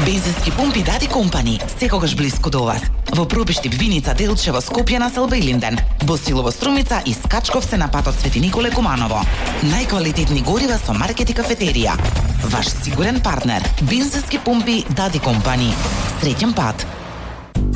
Бензински пумпи Дади Компани, секогаш блиску до вас. Во Пробиштип, Виница, Делчево, Скопје на Селбелинден, Босилово, Струмица и Скачковце на патот Свети Николе Куманово. Најквалитетни горива со маркет и кафетерија. Ваш сигурен партнер, бензински пумпи Дади Компани. Среќен пат.